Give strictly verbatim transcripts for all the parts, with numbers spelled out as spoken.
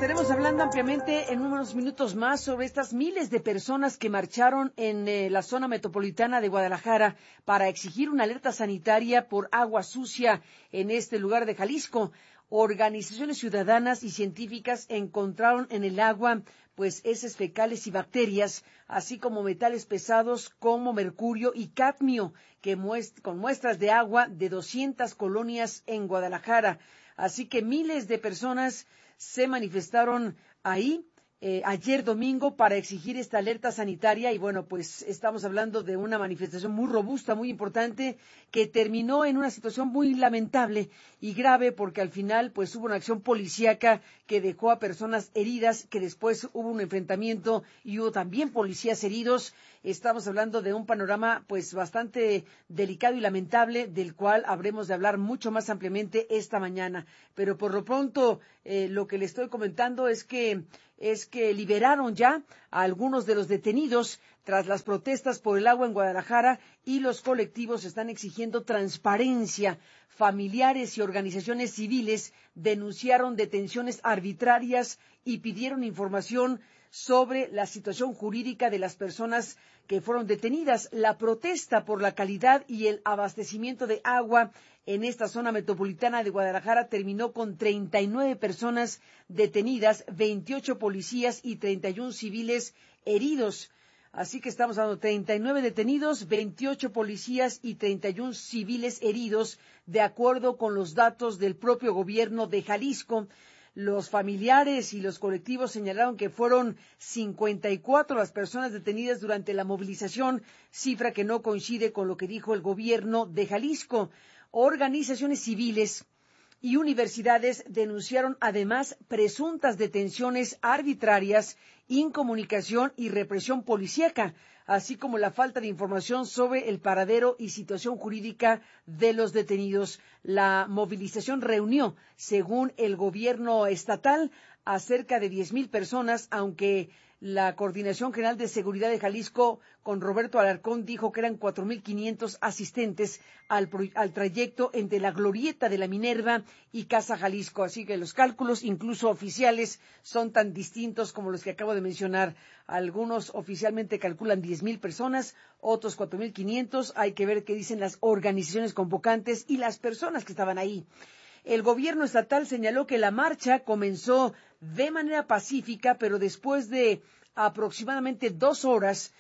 Estaremos hablando ampliamente en unos minutos más sobre estas miles de personas que marcharon en eh, la zona metropolitana de Guadalajara para exigir una alerta sanitaria por agua sucia en este lugar de Jalisco. Organizaciones ciudadanas y científicas encontraron en el agua pues heces fecales y bacterias, así como metales pesados como mercurio y cadmio, que muest- con muestras de agua de doscientas colonias en Guadalajara. Así que miles de personas se manifestaron ahí eh, ayer domingo para exigir esta alerta sanitaria y bueno, pues estamos hablando de una manifestación muy robusta, muy importante, que terminó en una situación muy lamentable y grave porque al final pues hubo una acción policíaca que dejó a personas heridas, que después hubo un enfrentamiento y hubo también policías heridos. Estamos hablando de un panorama pues bastante delicado y lamentable, del cual habremos de hablar mucho más ampliamente esta mañana. Pero por lo pronto, eh, lo que le estoy comentando es que es que liberaron ya a algunos de los detenidos tras las protestas por el agua en Guadalajara y los colectivos están exigiendo transparencia. Familiares y organizaciones civiles denunciaron detenciones arbitrarias y pidieron información sobre la situación jurídica de las personas que fueron detenidas. La protesta por la calidad y el abastecimiento de agua en esta zona metropolitana de Guadalajara terminó con treinta y nueve personas detenidas, veintiocho policías y treinta y uno civiles heridos. Así que estamos hablando de treinta y nueve detenidos, veintiocho policías y treinta y uno civiles heridos, de acuerdo con los datos del propio gobierno de Jalisco. Los familiares y los colectivos señalaron que fueron cincuenta y cuatro las personas detenidas durante la movilización, cifra que no coincide con lo que dijo el gobierno de Jalisco. Organizaciones civiles y universidades denunciaron además presuntas detenciones arbitrarias, incomunicación y represión policíaca, así como la falta de información sobre el paradero y situación jurídica de los detenidos. La movilización reunió, según el gobierno estatal, a cerca de diez mil personas, aunque la Coordinación General de Seguridad de Jalisco, con Roberto Alarcón, dijo que eran cuatro mil quinientos asistentes al, al trayecto entre la Glorieta de la Minerva y Casa Jalisco. Así que los cálculos, incluso oficiales, son tan distintos como los que acabo de mencionar. Algunos oficialmente calculan diez mil personas, otros cuatro mil quinientos. Hay que ver qué dicen las organizaciones convocantes y las personas que estaban ahí. El gobierno estatal señaló que la marcha comenzó de manera pacífica, pero después de aproximadamente dos horas,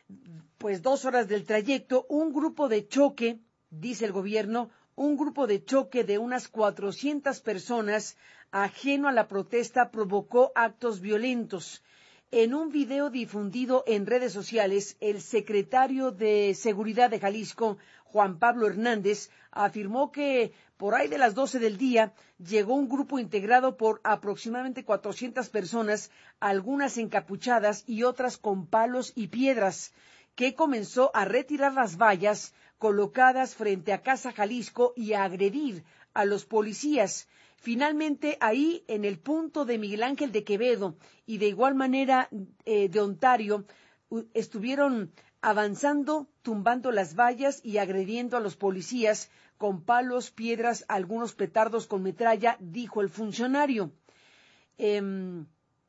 pues dos horas del trayecto, un grupo de choque, dice el gobierno, un grupo de choque de unas cuatrocientas personas, ajeno a la protesta, provocó actos violentos. En un video difundido en redes sociales, el secretario de Seguridad de Jalisco, Juan Pablo Hernández, afirmó que por ahí de las doce del día llegó un grupo integrado por aproximadamente cuatrocientas personas, algunas encapuchadas y otras con palos y piedras, que comenzó a retirar las vallas colocadas frente a Casa Jalisco y a agredir a los policías. Finalmente, ahí, en el punto de Miguel Ángel de Quevedo y de igual manera eh, de Ontario, estuvieron avanzando, tumbando las vallas y agrediendo a los policías con palos, piedras, algunos petardos con metralla, dijo el funcionario. Eh,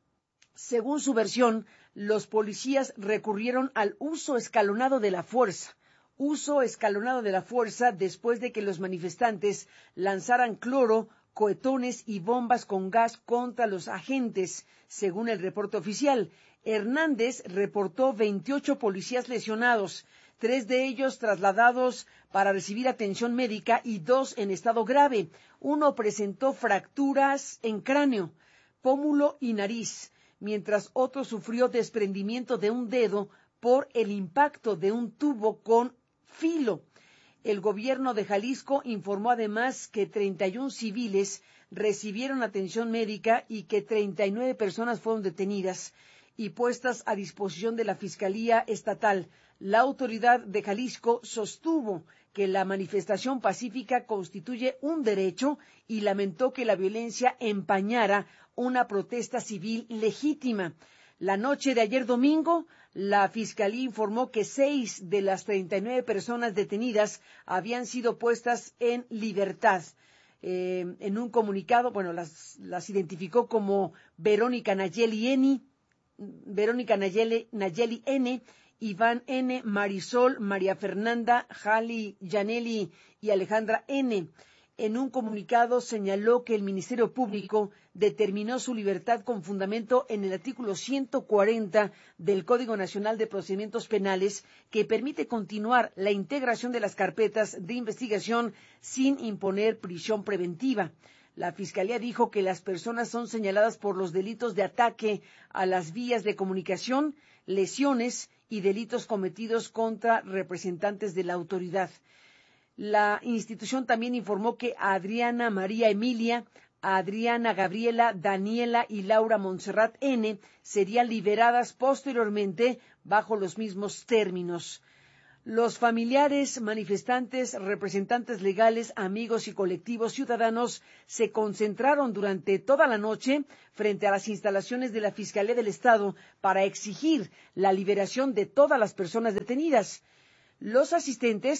según su versión, los policías recurrieron al uso escalonado de la fuerza. Uso escalonado de la fuerza después de que los manifestantes lanzaran cloro, cohetones y bombas con gas contra los agentes, según el reporte oficial. Hernández reportó veintiocho policías lesionados, tres de ellos trasladados para recibir atención médica y dos en estado grave. Uno presentó fracturas en cráneo, pómulo y nariz, mientras otro sufrió desprendimiento de un dedo por el impacto de un tubo con filo. El gobierno de Jalisco informó además que treinta y uno civiles recibieron atención médica y que treinta y nueve personas fueron detenidas y puestas a disposición de la Fiscalía Estatal. La autoridad de Jalisco sostuvo que la manifestación pacífica constituye un derecho y lamentó que la violencia empañara una protesta civil legítima. La noche de ayer domingo, la Fiscalía informó que seis de las treinta y nueve personas detenidas habían sido puestas en libertad. Eh, en un comunicado, bueno, las, las identificó como Verónica Nayeli N, Verónica Nayeli, Nayeli N, Iván N, Marisol, María Fernanda, Jali, Yaneli y Alejandra N. En un comunicado señaló que el Ministerio Público determinó su libertad con fundamento en el artículo ciento cuarenta del Código Nacional de Procedimientos Penales, que permite continuar la integración de las carpetas de investigación sin imponer prisión preventiva. La Fiscalía dijo que las personas son señaladas por los delitos de ataque a las vías de comunicación, lesiones y delitos cometidos contra representantes de la autoridad. La institución también informó que a Adriana María Emilia, a Adriana Gabriela, Daniela y Laura Montserrat N. serían liberadas posteriormente bajo los mismos términos. Los familiares, manifestantes, representantes legales, amigos y colectivos ciudadanos se concentraron durante toda la noche frente a las instalaciones de la Fiscalía del Estado para exigir la liberación de todas las personas detenidas. Los asistentes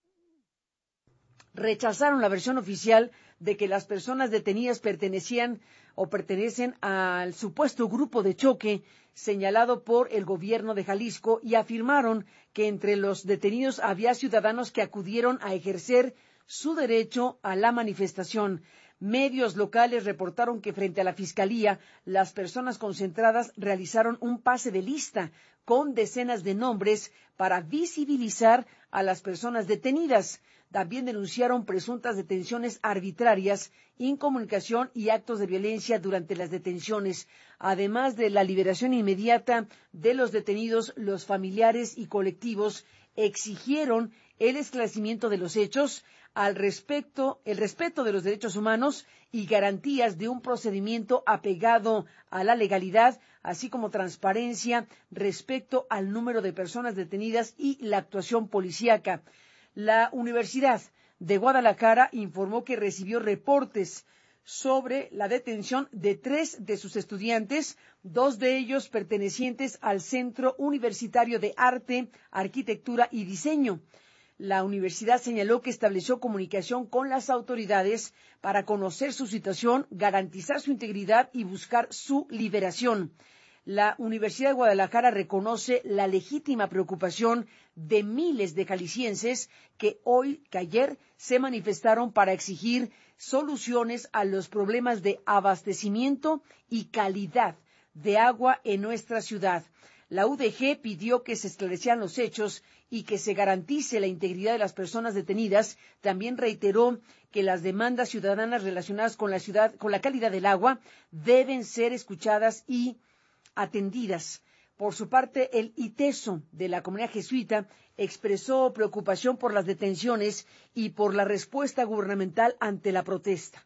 rechazaron la versión oficial de que las personas detenidas pertenecían o pertenecen al supuesto grupo de choque señalado por el gobierno de Jalisco y afirmaron que entre los detenidos había ciudadanos que acudieron a ejercer su derecho a la manifestación. Medios locales reportaron que frente a la Fiscalía, las personas concentradas realizaron un pase de lista con decenas de nombres para visibilizar a las personas detenidas. También denunciaron presuntas detenciones arbitrarias, incomunicación y actos de violencia durante las detenciones. Además de la liberación inmediata de los detenidos, los familiares y colectivos exigieron el esclarecimiento de los hechos, al respecto, el respeto de los derechos humanos y garantías de un procedimiento apegado a la legalidad, así como transparencia respecto al número de personas detenidas y la actuación policíaca. La Universidad de Guadalajara informó que recibió reportes sobre la detención de tres de sus estudiantes, dos de ellos pertenecientes al Centro Universitario de Arte, Arquitectura y Diseño. La universidad señaló que estableció comunicación con las autoridades para conocer su situación, garantizar su integridad y buscar su liberación. La Universidad de Guadalajara reconoce la legítima preocupación de miles de jaliscienses que hoy, que ayer, se manifestaron para exigir soluciones a los problemas de abastecimiento y calidad de agua en nuestra ciudad. La U D G pidió que se esclarecieran los hechos y que se garantice la integridad de las personas detenidas. También reiteró que las demandas ciudadanas relacionadas con la ciudad, con la calidad del agua, deben ser escuchadas y atendidas. Por su parte, el ITESO de la comunidad jesuita expresó preocupación por las detenciones y por la respuesta gubernamental ante la protesta.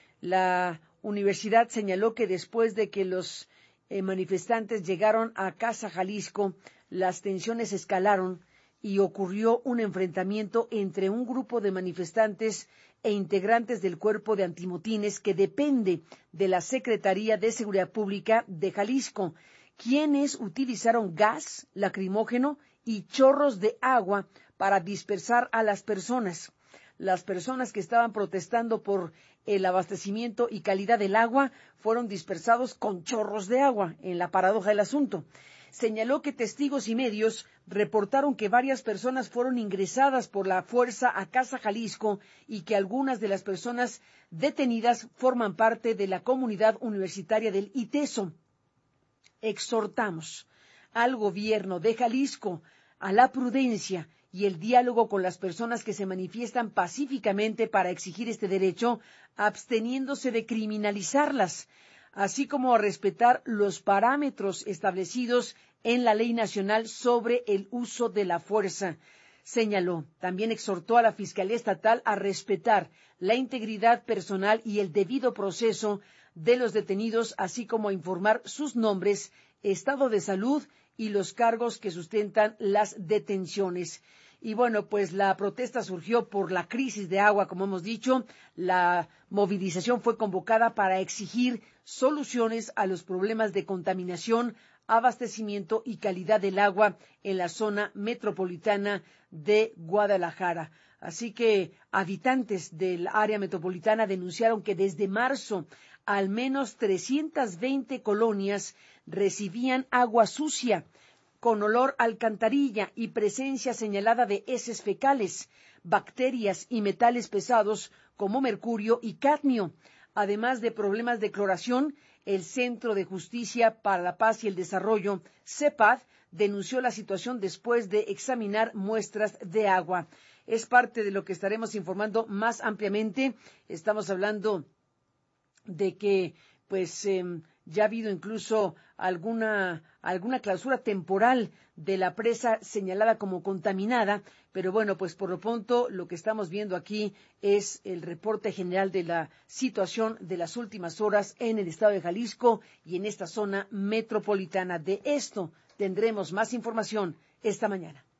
La universidad señaló que después de que los eh, manifestantes llegaron a Casa Jalisco, las tensiones escalaron y ocurrió un enfrentamiento entre un grupo de manifestantes e integrantes del cuerpo de antimotines que depende de la Secretaría de Seguridad Pública de Jalisco, quienes utilizaron gas lacrimógeno y chorros de agua para dispersar a las personas. Las personas que estaban protestando por el abastecimiento y calidad del agua fueron dispersados con chorros de agua, en la paradoja del asunto. Señaló que testigos y medios reportaron que varias personas fueron ingresadas por la fuerza a Casa Jalisco y que algunas de las personas detenidas forman parte de la comunidad universitaria del ITESO. Exhortamos al gobierno de Jalisco a la prudencia y el diálogo con las personas que se manifiestan pacíficamente para exigir este derecho, absteniéndose de criminalizarlas, así como a respetar los parámetros establecidos en la Ley Nacional sobre el uso de la fuerza. Señaló, también exhortó a la Fiscalía Estatal a respetar la integridad personal y el debido proceso de los detenidos, así como a informar sus nombres, estado de salud y los cargos que sustentan las detenciones. Y bueno, pues la protesta surgió por la crisis de agua, como hemos dicho. La movilización fue convocada para exigir soluciones a los problemas de contaminación, abastecimiento y calidad del agua en la zona metropolitana de Guadalajara. Así que habitantes del área metropolitana denunciaron que desde marzo al menos trescientas veinte colonias recibían agua sucia, con olor a alcantarilla y presencia señalada de heces fecales, bacterias y metales pesados como mercurio y cadmio, además de problemas de cloración. El Centro de Justicia para la Paz y el Desarrollo, CEPAD, denunció la situación después de examinar muestras de agua. Es parte de lo que estaremos informando más ampliamente. Estamos hablando de que pues eh, ya ha habido incluso alguna alguna clausura temporal de la presa señalada como contaminada, pero bueno, pues por lo pronto lo que estamos viendo aquí es el reporte general de la situación de las últimas horas en el estado de Jalisco y en esta zona metropolitana. De esto tendremos más información esta mañana.